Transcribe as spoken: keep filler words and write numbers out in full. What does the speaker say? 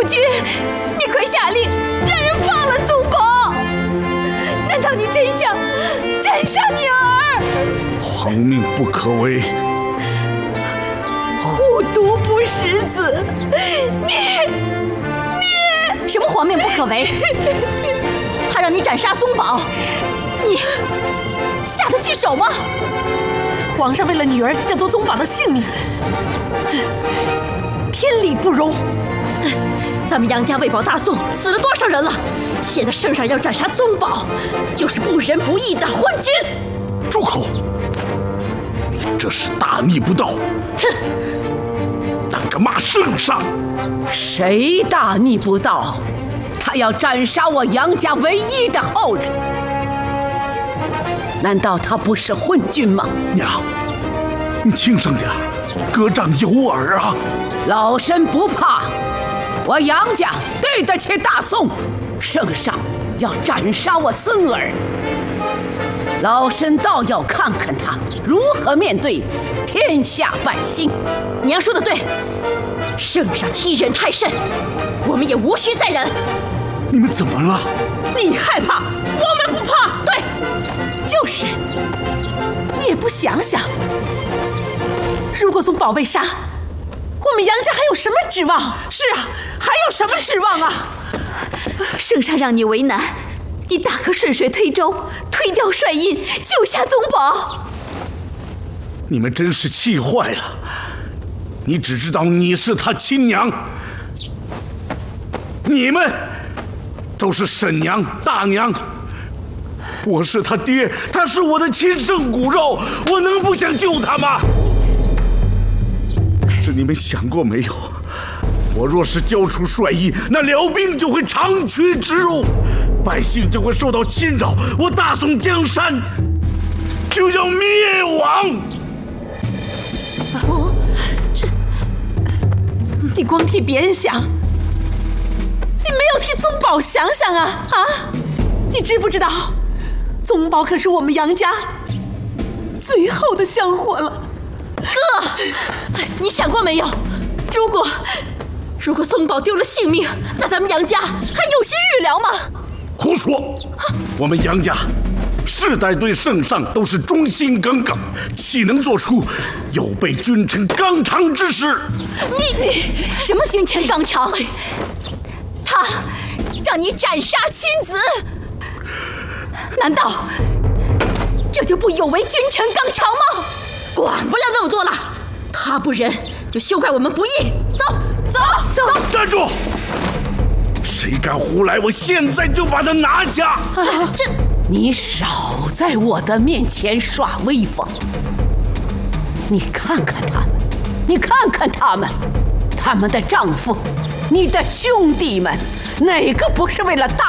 君，你快下令让人放了宗保！难道你真想斩杀你儿？ 皇命不可违。 护犊不食子，你你什么皇命不可违？他让你斩杀宗保，你下得去手吗？ 皇上为了女儿要夺宗保的性命，天理不容。 咱们杨家为保大宋死了多少人了？现在圣上要斩杀宗保，就是不仁不义的昏君！ 住口！你这是大逆不道！ 哼！ 胆敢骂圣上！ 谁大逆不道？他要斩杀我杨家唯一的后人，难道他不是昏君吗？ 娘，你轻声点，歌杖有耳啊！ 老身不怕，我杨家对得起大宋。圣上要斩杀我孙儿，老身倒要看看他如何面对天下百姓。 娘说的对，圣上欺人太甚，我们也无需再忍。 你们怎么了？ 你害怕，我们不怕。 对， 就是。你也不想想，如果宗保被杀，我们杨家还有什么指望？是啊，还有什么指望啊？ 圣上让你为难，你大可顺水推舟，推掉帅印，救下宗保。 你们真是气坏了！你只知道你是他亲娘，你们都是婶娘、大娘。我是他爹，他是我的亲生骨肉，我能不想救他吗？可是你们想过没有？我若是交出帅印，那辽兵就会长驱直入，百姓就会受到侵扰，我大宋江山就要灭亡。 哦，这你光替别人想，你没有替宗保想想啊啊！你知不知道，宗保可是我们杨家最后的香火了。 哥，你想过没有？如果如果宗保丢了性命，那咱们杨家还有心预疗吗？ 胡说！我们杨家世代对圣上都是忠心耿耿，岂能做出有悖君臣纲常之事？ 你你什么君臣纲常？他让你斩杀亲子，难道这就不有违君臣纲常吗？管不了那么多了，他不仁就休怪我们不义。走走走！ 站住！谁敢胡来，我现在就把他拿下！ 啊、这你少在我的面前耍威风！你看看他们，你看看他们，他们的丈夫，你的兄弟们，哪个不是为了大